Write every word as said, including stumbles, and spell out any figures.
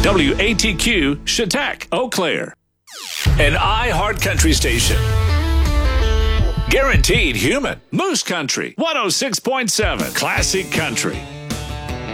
W A T Q, Chautauqua, Eau Claire. An iHeart Country station. Guaranteed human. Moose Country, one oh six point seven. Classic Country.